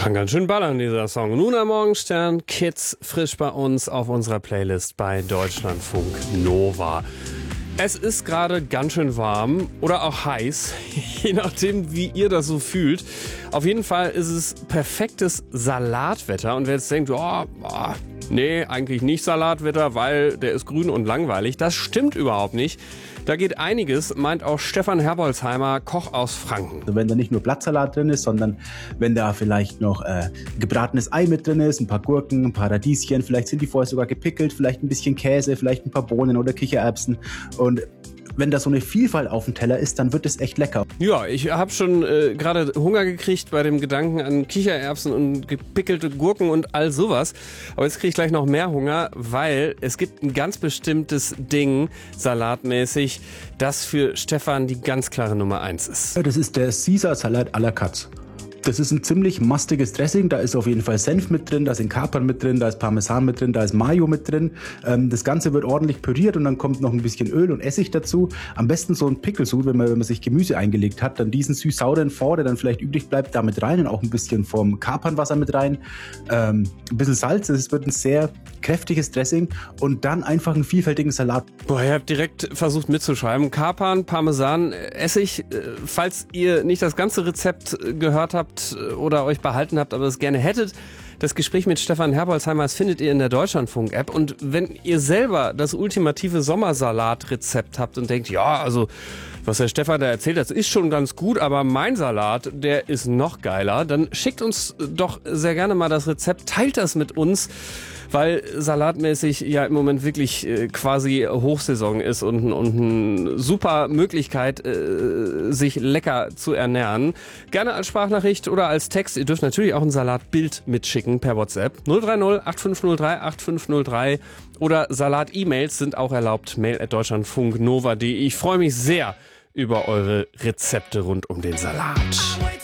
Kann ganz schön ballern, dieser Song. Nun am Morgenstern, Kids, frisch bei uns auf unserer Playlist bei Deutschlandfunk Nova. Es ist gerade ganz schön warm oder auch heiß, je nachdem, wie ihr das so fühlt. Auf jeden Fall ist es perfektes Salatwetter. Und wer jetzt denkt, nee, eigentlich nicht Salatwetter, weil der ist grün und langweilig. Das stimmt überhaupt nicht. Da geht einiges, meint auch Stefan Herbolzheimer, Koch aus Franken. Also wenn da nicht nur Blattsalat drin ist, sondern wenn da vielleicht noch gebratenes Ei mit drin ist, ein paar Gurken, ein paar Radieschen, vielleicht sind die vorher sogar gepickelt, vielleicht ein bisschen Käse, vielleicht ein paar Bohnen oder Kichererbsen. Und wenn da so eine Vielfalt auf dem Teller ist, dann wird es echt lecker. Ja, ich habe schon gerade Hunger gekriegt bei dem Gedanken an Kichererbsen und gepickelte Gurken und all sowas. Aber jetzt kriege ich gleich noch mehr Hunger, weil es gibt ein ganz bestimmtes Ding, salatmäßig, das für Stefan die ganz klare Nummer 1 ist. Das ist der Caesar-Salat à la Katz. Das ist ein ziemlich mastiges Dressing, da ist auf jeden Fall Senf mit drin, da sind Kapern mit drin, da ist Parmesan mit drin, da ist Mayo mit drin. Das Ganze wird ordentlich püriert und dann kommt noch ein bisschen Öl und Essig dazu. Am besten so ein Pickelsud, wenn man sich Gemüse eingelegt hat, dann diesen süß-sauren Fond, der dann vielleicht übrig bleibt, da mit rein und auch ein bisschen vom Kapernwasser mit rein. Ein bisschen Salz, es wird ein sehr kräftiges Dressing und dann einfach einen vielfältigen Salat. Boah, ihr habt direkt versucht mitzuschreiben. Kapern, Parmesan, Essig. Falls ihr nicht das ganze Rezept gehört habt oder euch behalten habt, aber es gerne hättet, das Gespräch mit Stefan Herbolzheimer, das findet ihr in der Deutschlandfunk-App. Und wenn ihr selber das ultimative Sommersalat-Rezept habt und denkt, ja, also was der Stefan da erzählt, das ist schon ganz gut, aber mein Salat, der ist noch geiler, dann schickt uns doch sehr gerne mal das Rezept, teilt das mit uns, weil salatmäßig ja im Moment wirklich quasi Hochsaison ist und eine super Möglichkeit, sich lecker zu ernähren. Gerne als Sprachnachricht oder als Text. Ihr dürft natürlich auch ein Salatbild mitschicken per WhatsApp. 030 8503 8503 oder Salat-E-Mails sind auch erlaubt. mail@deutschlandfunknova.de. Ich freue mich sehr über eure Rezepte rund um den Salat.